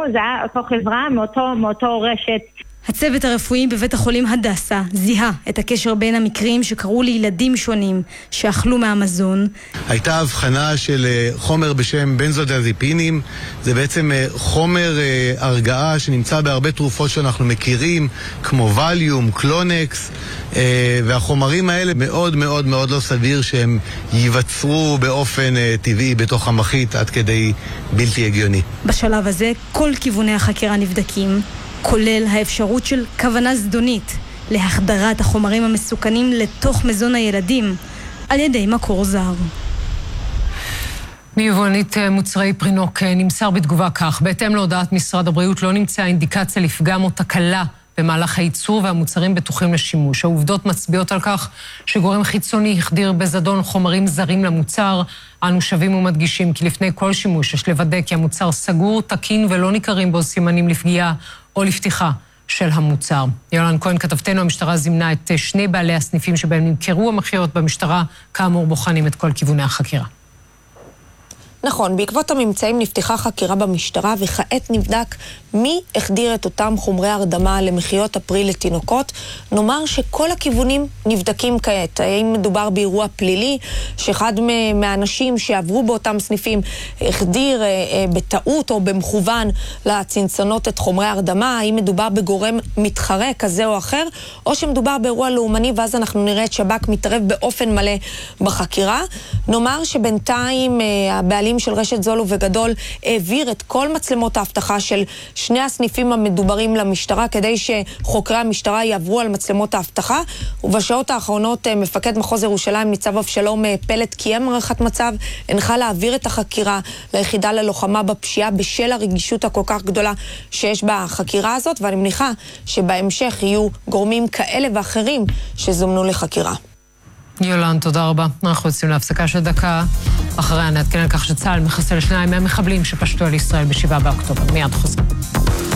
זה היה אותו חברה מאותו רשת. הצוות הרפואי בבית החולים הדסה זיהה את הקשר בין המקרים שקראו לילדים שונים שאכלו מהמזון. הייתה הבחנה של חומר בשם בנזודיאזפינים, זה בעצם חומר הרגעה שנמצא בהרבה תרופות שאנחנו מכירים, כמו ווליום, קלונקס, והחומרים האלה מאוד מאוד מאוד לא סביר שהם ייווצרו באופן טבעי בתוך המחית עד כדי בלתי הגיוני. בשלב הזה כל כיווני החקירה נבדקים, כולל האפשרות של כוונה זדונית להחדרת החומרים המסוכנים לתוך מזון הילדים על ידי מקור זר. מיבואנית מוצרי פרינוק נמסר בתגובה כך: בהתאם להודעת משרד הבריאות לא נמצאה אינדיקציה לפגם או תקלה במהלך הייצור והמוצרים בטוחים לשימוש. העובדות מצביעות על כך שגורם חיצוני החדיר בזדון חומרים זרים למוצר. אנו שבים ומדגישים כי לפני כל שימוש יש לוודא כי המוצר סגור, תקין ולא ניכרים בו סימנים לפגיעה או לפתיחה של המוצר. יולן כהן כתבתנו, המשטרה זימנה את שני בעלי הסניפים שבהם נמכרו המחיות במשטרה, כאמור בוחנים את כל כיווני החקירה. נכון, בעקבות הממצאים נפתחה חקירה במשטרה וכעת נבדק מי החדיר את אותם חומרי הרדמה למחיות אפריל לתינוקות. נאמר שכל הכיוונים נבדקים כעת. האם מדובר באירוע פלילי שאחד מהאנשים שעברו באותם סניפים החדיר בטעות או במכוון לצנצנות את חומרי הרדמה? האם מדובר בגורם מתחרה כזה או אחר, או שמדובר באירוע לאומני ואז אנחנו נראה את שב"כ מתערב באופן מלא בחקירה? נאמר שבינתיים הבעלים של רשת זול ובגדול העביר את כל מצלמות ההבטחה של שני הסניפים המדוברים למשטרה כדי שחוקרי המשטרה יעברו על מצלמות ההבטחה, ובשעות האחרונות מפקד מחוז ירושלים ניצב אבשלום פלט קיים הערכת מצב, הנחה להעביר את החקירה ליחידה ללוחמה בפשיעה בשל הרגישות הכל כך גדולה שיש בחקירה הזאת, ואני מניחה שבהמשך יהיו גורמים כאלה ואחרים שזומנו לחקירה. יולן, תודה רבה. אנחנו יוצאים להפסקה של דקה. אחריה נעדכן על כך שצה"ל מחסל 2 מהמחבלים שפשטו על ישראל ב7 באוקטובר. מיד חוזרים.